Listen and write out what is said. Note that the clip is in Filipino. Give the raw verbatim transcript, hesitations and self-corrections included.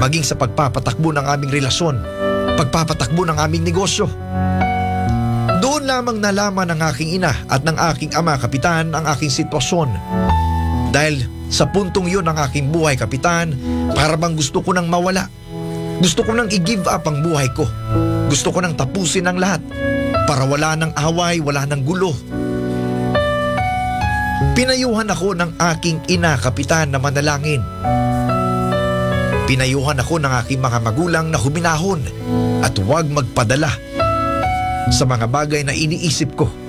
maging sa pagpapatakbo ng aming relasyon, pagpapatakbo ng aming negosyo. Doon lamang nalaman ng aking ina at ng aking ama, Kapitan, ang aking sitwasyon. Dahil sa puntong yun ng aking buhay, Kapitan, para bang gusto ko nang mawala. Gusto ko nang i-give up ang buhay ko. Gusto ko nang tapusin ang lahat para wala ng away, wala ng gulo. Pinayuhan ako ng aking ina, Kapitan, na manalangin. Pinayuhan ako ng aking mga magulang na huminahon at huwag magpadala sa mga bagay na iniisip ko